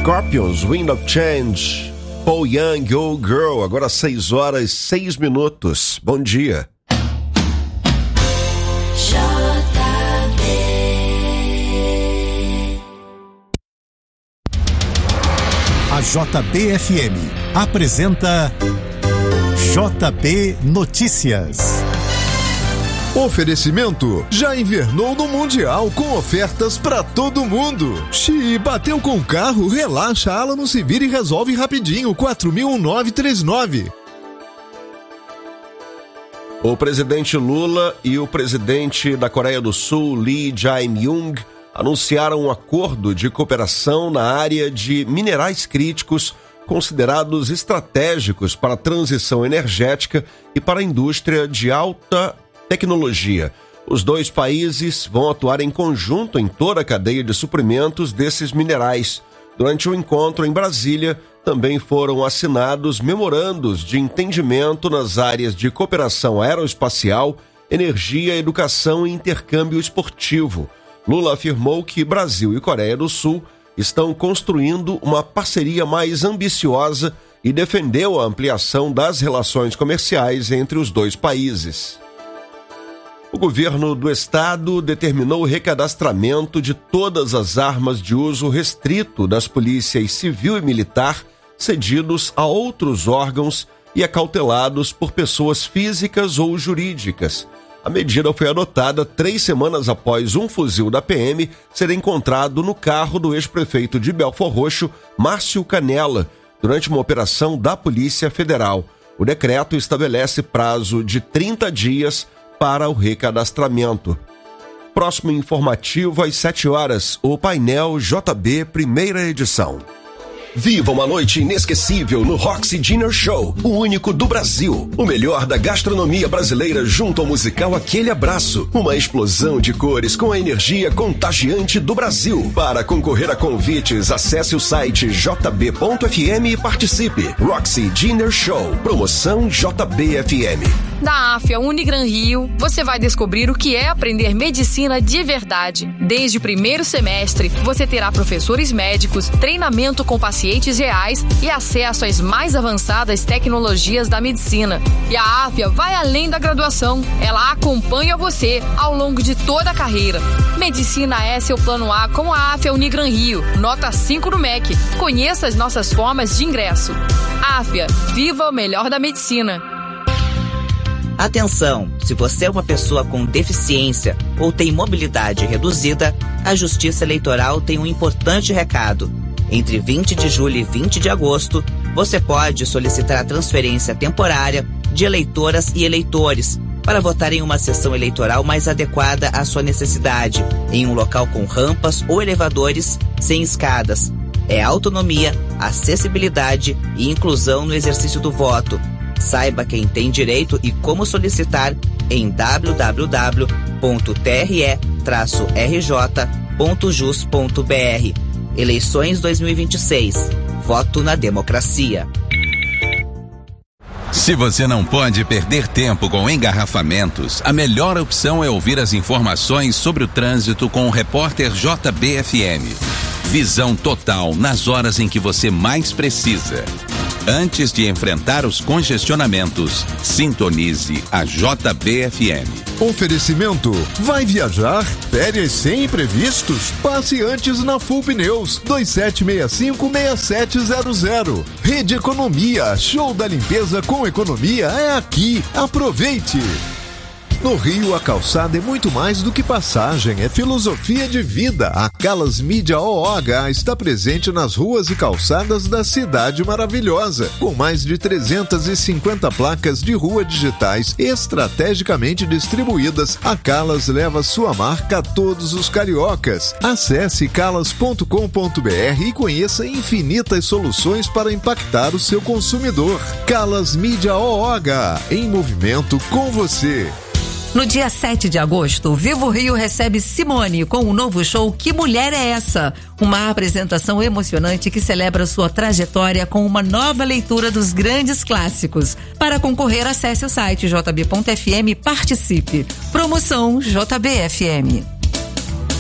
Scorpions, Wind of Change, Paul Young, Oh Girl, agora 6h06. Bom dia. A JBFM apresenta JB Notícias. Oferecimento: já invernou no Mundial com ofertas pra todo mundo. Xi, bateu com o carro, relaxa, Alamo se vira e resolve rapidinho. 4.01939. O presidente Lula e o presidente da Coreia do Sul, Lee Jae-myung, anunciaram um acordo de cooperação na área de minerais críticos considerados estratégicos para a transição energética e para a indústria de alta tecnologia. Os dois países vão atuar em conjunto em toda a cadeia de suprimentos desses minerais. Durante o encontro em Brasília, também foram assinados memorandos de entendimento nas áreas de cooperação aeroespacial, energia, educação e intercâmbio esportivo. Lula afirmou que Brasil e Coreia do Sul estão construindo uma parceria mais ambiciosa e defendeu a ampliação das relações comerciais entre os dois países. O governo do estado determinou o recadastramento de todas as armas de uso restrito das polícias civil e militar cedidos a outros órgãos e acautelados por pessoas físicas ou jurídicas. A medida foi adotada 3 semanas após um fuzil da PM ser encontrado no carro do ex-prefeito de Belford Roxo, Márcio Canella, durante uma operação da Polícia Federal. O decreto estabelece prazo de 30 dias para o recadastramento. Próximo informativo às 7h, o painel JB, primeira edição. Viva uma noite inesquecível no Roxy Dinner Show, o único do Brasil. O melhor da gastronomia brasileira junto ao musical Aquele Abraço. Uma explosão de cores com a energia contagiante do Brasil. Para concorrer a convites, acesse o site jb.fm e participe. Roxy Dinner Show, promoção JBFM. Da AFIA Unigran Rio, você vai descobrir o que é aprender medicina de verdade. Desde o primeiro semestre, você terá professores médicos, treinamento com pacientes reais e acesso às mais avançadas tecnologias da medicina. E a AFIA vai além da graduação. Ela acompanha você ao longo de toda a carreira. Medicina é seu plano A com a AFIA Unigran Rio. Nota 5 no MEC. Conheça as nossas formas de ingresso. AFIA, viva o melhor da medicina. Atenção! Se você é uma pessoa com deficiência ou tem mobilidade reduzida, a Justiça Eleitoral tem um importante recado. Entre 20 de julho e 20 de agosto, você pode solicitar a transferência temporária de eleitoras e eleitores para votar em uma sessão eleitoral mais adequada à sua necessidade, em um local com rampas ou elevadores sem escadas. É autonomia, acessibilidade e inclusão no exercício do voto. Saiba quem tem direito e como solicitar em www.tre-rj.jus.br. Eleições 2026. Voto na democracia. Se você não pode perder tempo com engarrafamentos, a melhor opção é ouvir as informações sobre o trânsito com o repórter JBFM. Visão total nas horas em que você mais precisa. Antes de enfrentar os congestionamentos, sintonize a JBFM. Oferecimento: vai viajar? Férias sem imprevistos? Passe antes na Full Pneus 2765-6700. Rede Economia, show da limpeza com economia é aqui. Aproveite! No Rio, a calçada é muito mais do que passagem, é filosofia de vida. A Calas Mídia OOH está presente nas ruas e calçadas da cidade maravilhosa, com mais de 350 placas de rua digitais estrategicamente distribuídas. A Calas leva sua marca a todos os cariocas. Acesse calas.com.br e conheça infinitas soluções para impactar o seu consumidor. Calas Mídia OOH, em movimento com você. No dia 7 de agosto, Vivo Rio recebe Simone com o novo show Que Mulher é Essa? Uma apresentação emocionante que celebra sua trajetória com uma nova leitura dos grandes clássicos. Para concorrer, acesse o site jb.fm e participe. Promoção JBFM.